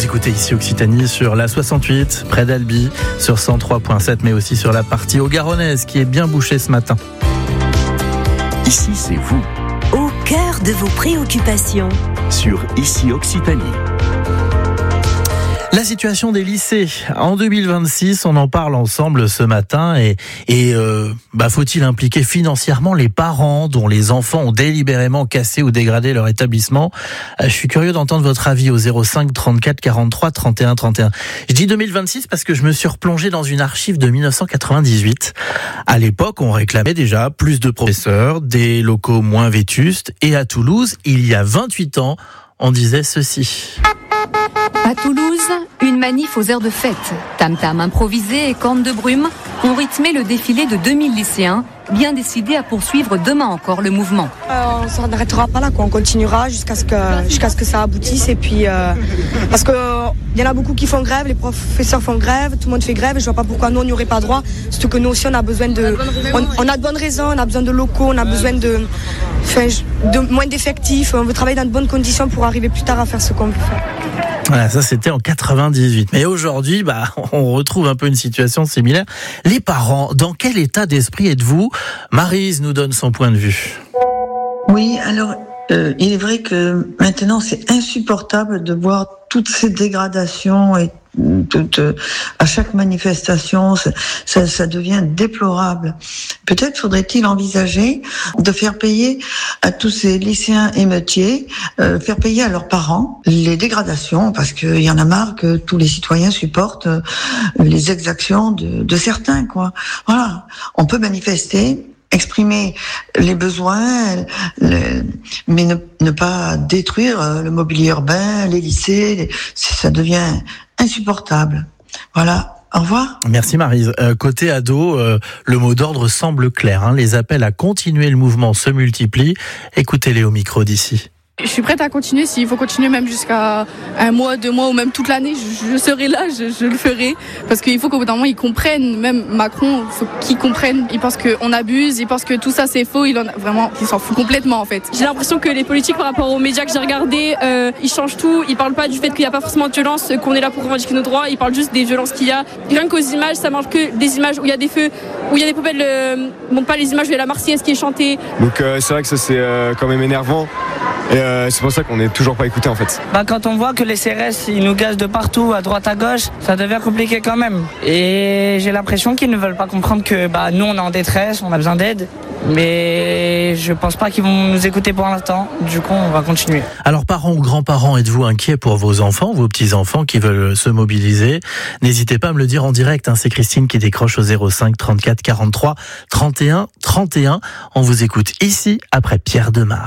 écoutez ici Occitanie sur la 68, près d'Albi, sur 103.7, mais aussi sur la partie haut-garonnaise qui est bien bouchée ce matin. Ici, c'est vous. Au cœur de vos préoccupations. Sur Ici Occitanie. La situation des lycées en 2026, on en parle ensemble ce matin et faut-il impliquer financièrement les parents dont les enfants ont délibérément cassé ou dégradé leur établissement? Je suis curieux d'entendre votre avis au 05 34 43 31 31. Je dis 2026 parce que je me suis replongé dans une archive de 1998. À l'époque, on réclamait déjà plus de professeurs, des locaux moins vétustes et à Toulouse, il y a 28 ans, on disait ceci. À Toulouse, une manif aux airs de fête. Tam-tam improvisé et cornes de brume ont rythmé le défilé de 2000 lycéens, bien décidés à poursuivre demain encore le mouvement. On ne s'arrêtera pas là, on continuera jusqu'à ce que ça aboutisse. Et puis, parce qu'il y en a beaucoup qui font grève, les professeurs font grève, tout le monde fait grève. Et je ne vois pas pourquoi nous, on n'y aurait pas droit. Surtout que nous aussi, on a besoin on a de bonnes raisons, on a besoin de locaux, on a besoin de moins d'effectifs. On veut travailler dans de bonnes conditions pour arriver plus tard à faire ce qu'on veut faire. Voilà, ça c'était en 98. Mais aujourd'hui, on retrouve un peu une situation similaire. Les parents, dans quel état d'esprit êtes-vous? Maryse nous donne son point de vue. Oui, alors il est vrai que maintenant c'est insupportable de voir toutes ces dégradations et à chaque manifestation, ça devient déplorable. Peut-être faudrait-il envisager de faire payer à tous ces lycéens émeutiers, faire payer à leurs parents les dégradations, parce qu'il y en a marre que tous les citoyens supportent les exactions de certains, quoi. Voilà, on peut manifester, exprimer les besoins, mais ne pas détruire le mobilier urbain, les lycées, ça devient insupportable. Voilà. Au revoir. Merci Maryse. Côté ado, le mot d'ordre semble clair. Les appels à continuer le mouvement se multiplient. Écoutez-les au micro d'ici. Je suis prête à continuer, s'il faut continuer même jusqu'à 1 mois, 2 mois ou même toute l'année, je serai là, je le ferai. Parce qu'il faut qu'au bout d'un moment ils comprennent, même Macron, il faut qu'ils comprennent. Ils pensent qu'on abuse, ils pensent que tout ça c'est faux, il s'en fout complètement en fait. J'ai l'impression que les politiques par rapport aux médias que j'ai regardés, ils changent tout, ils parlent pas du fait qu'il n'y a pas forcément de violence, qu'on est là pour revendiquer nos droits, ils parlent juste des violences qu'il y a. Rien qu'aux images, ça marche que des images où il y a des feux, où il y a des poubelles, pas les images où il y a la Marseillaise qui est chantée. Donc c'est vrai que ça c'est quand même énervant. Et c'est pour ça qu'on n'est toujours pas écouté en fait. Quand on voit que les CRS ils nous gazent de partout, à droite à gauche, ça devient compliqué quand même. Et j'ai l'impression qu'ils ne veulent pas comprendre que nous on est en détresse, on a besoin d'aide. Mais je pense pas qu'ils vont nous écouter pour l'instant. Du coup, on va continuer. Alors, parents ou grands-parents, êtes-vous inquiets pour vos enfants, vos petits-enfants qui veulent se mobiliser? N'hésitez pas à me le dire en direct. C'est Christine qui décroche au 05 34 43 31 31. On vous écoute ici après Pierre Demar.